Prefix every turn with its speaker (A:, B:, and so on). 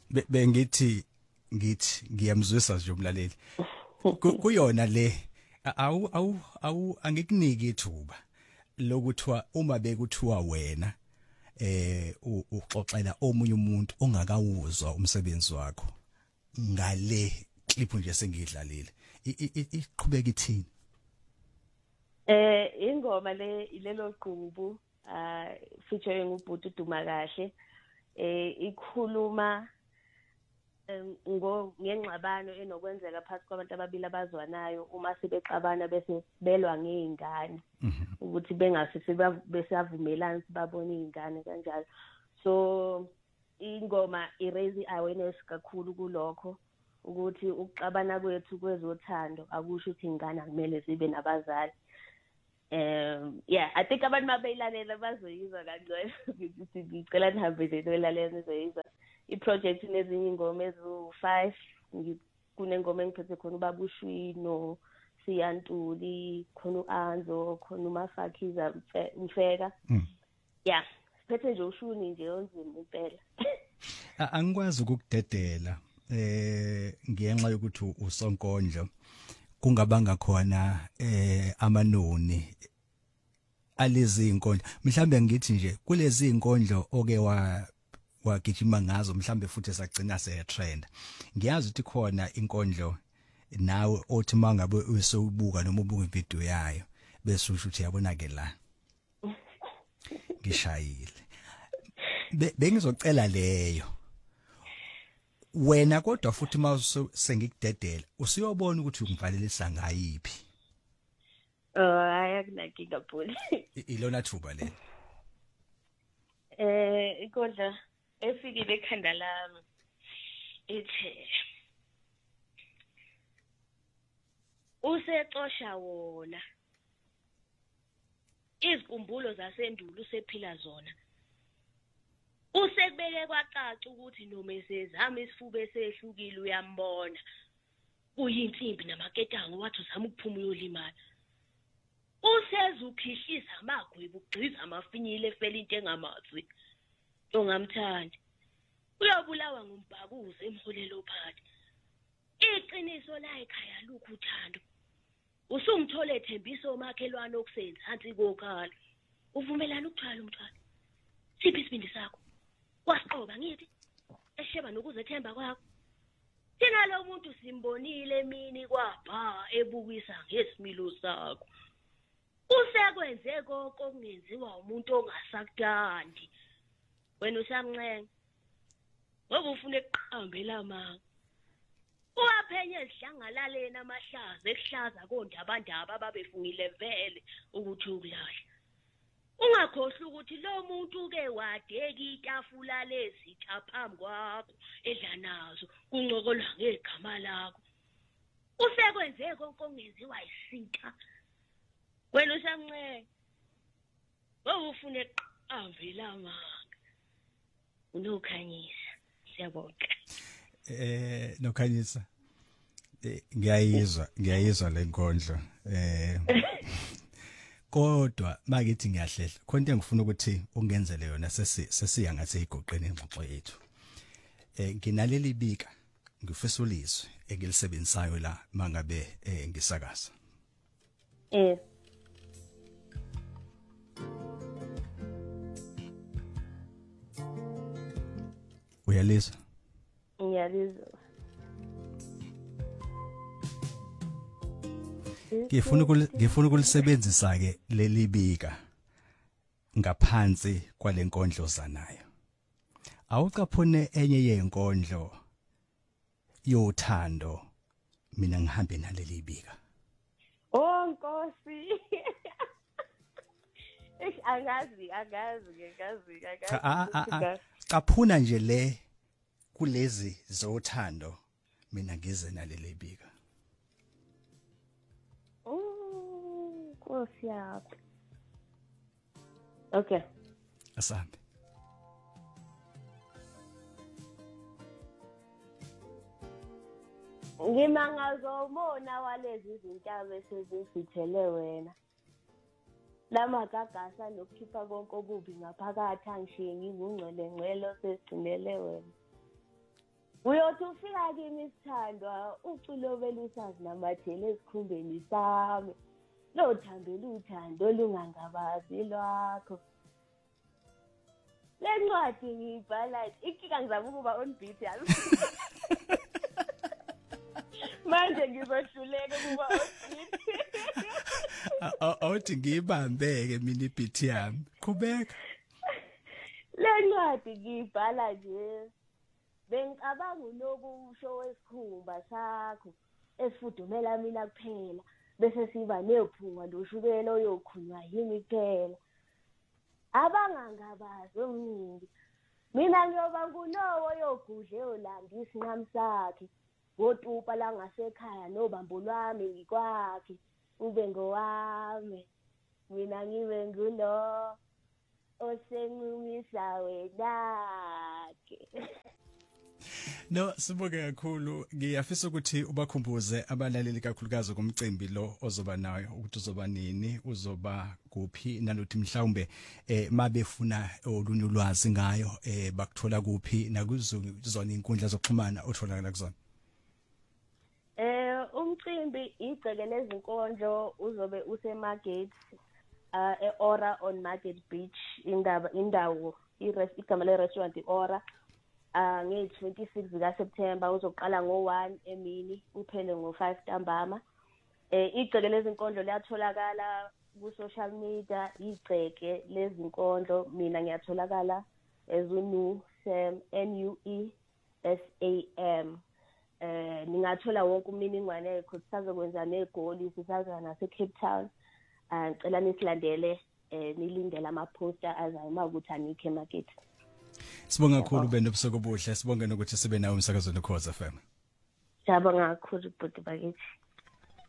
A: bengithi ngiyamzwisa nje umlaleli kuyona le awu angikuniki ithuba lokuthiwa uma bekuthiwa wena uxoxela omunye umuntu ongakawuzwa umsebenzi wakho ngale clip nje sengidlalile iqhubeka ithini
B: ingoma lelo gqubu featuring uBhuti Duma kahle ikhuluma ngengxabano enokwenzeka phakathi kwabantu ababili abazwanayo uma sebexabana bese belwa ngeingane ukuthi bengafisi besavumelana babone ingane kanjalo so ingoma i-raise awareness kakhulu kulokho ukuthi ukuxabana kwethu kwezothando akusho ukuthi ingane kumele zibe nabazali I think abantu mabeyilalela bazoyizwa kangcono ukuthi ngicela nihambe nje nilalela nizoyizwa iproject nezinye ingoma ezu5 kunengoma engiphethe khona uBabushwino Siyantuli khona uAnzo khona uMafakiza Mfeka siphethe nje ushuni nje onzima impela
A: angikwazi ukukudedela ngiyenxa yokuthi usonkondlo kungabanga khona amanoni alezi inkondlo mhlambe ngithi nje kulezi inkondlo oke wagijima ngazo mhlambe futhi esagcina setrend ngiyazi ukuthi khona inkondlo nawe othi mangabe usubuka noma ubuka ivideo yayo bese usho ukuthi yabona ke la ngishayile bengizocela leyo wena kodwa futhi sengikudedela usiyobona ukuthi ungivalelisa ngayiphi
B: ayakunankinga pholi
A: ilona thuba le
B: inkondla efikile ekhanda lami ethe usexosha wona izikumbulo zasendulo usephila zona usekubeke kwacaca ukuthi noma esezama isifuba esehlukile uyambona uyinsimbi namaketango wathi uzama ukuphuma uyolimala usezukhihlisa amagwebu ugqiza amafinyile efela into engamazwi ongamthandi uyobulawa ngumbhakuzo emholelo phansi iqiniso la ekhaya lokhu uthando usungithole ethembiso omakhelwane okusenza hansi kokhala uvumelana ukuthwala umthwalo siphi isibindi sakho wasiqoba ngithi esheba nokuzethemba kwakho thina lo muntu simbonile emini kwabha ebukisa ngesimilo sakho usekwenze konke okungenziwa umuntu ongasakuthandi wena usamncenga ngoba ufuna eqambela manga uwaphenye ezihlangalaleni amahlaza ekuhlaza kondabandaba ababefungile vele ukuthi ukulahla ungakhohlwa ukuthi lo muntu ke wadeka itafula lezitha phambi kwakho edla nazo kuncokolwa ngegama lakho usekwenze konke okungenziwa isitha wena usamncenga ngoba ufuna eqambela manga unokhanyisa siyabonga
A: nokhanyisa ngiyayizwa lenkondlo kodwa makithi ngiyahlela khona into engifuna ukuthi ungenzele yona sesiya ngathi igoqene ingxoxo yethu nginaleli bika ngifisa ulizwe engilisebenzisayo la mangabe ngisakaza uyalizwa
B: ngiyalizwa
A: ngifuna ukulisebenzisa ke leli bika ngaphansi kwalenkondlo zanayo awucaphone enye yenkondlo yothando mina ngihambe naleli bika
B: Nkosi angazi
A: caphuna nje le kulezi zothando mina ngize naleli bika
B: Nkosi yakho okay
A: asambe
B: ngimangazomona walezi izintaba esezifithele wena lamagagasa nokukhipha konke obubi ngaphakathi angishiye ngingungcele ngcelo sesigcinele wena Uyothi ufika kimi Sithandwa uculobela usazi namathele esikhumbeni sami lothambela uthando lungangabazi lwakho lencwadi ngibhala ikika ngizama ukuba on beat yazi manje ngizohluleka ukuba on beat
A: awuthi ngiyibambeke mina ibeat yami qhubeka
B: lencwadi ngibhala nje bengicabanga unokusho wesikhumba sakho esifudumela mina kuphela bese siba nephunga loshukela oyokhunywa yimi kuphela abangangabazi omningi mina ngiyoba ngulowo oyogudle olanga isinqami sakhe ngotupa la ngasekhaya nobambo lwami ngikwakhe ube ngowami mina ngibe ngulo osenqumisa wenake.
A: No, sibonge kakhulu. Ngiyafisa ukuthi ubakhumbuze abalaleli kakhulukazi kumcimbi lo ozoba nayo ukuthi uzoba nini, uzoba kuphi nalokuthi mhlawumbe mabefuna olunye ulwazi ngayo bakuthola kuphi nakuzona inkundla zokuxhumana otholakala kuzona.
B: Umcimbi igceke lezinkondlo uzobe useMarket eOra on Market Beach indawo igama le restaurant iOra nge-26 zikaSeptember uzoqala ngo-1 emini uphele ngo-5 ntambama. Igceke lezinkondlo liyatholakala ku-social media igceke lezinkondlo mina ngiyatholakala as uNuSam NUESAM. Ningathola wonke umniningwane yakho sisazokwenza negoli sisaza nase Cape Town. Ngicela nisilandele nilindele ama-poster azayo mawukuthi anikho emarket.
A: Sibonga kakhulu benobusuku obuhle sibonge nokuthi sibe nawo umsakazweni Khoza FM.
B: Siyabonga kakhulu bhuti bakithi.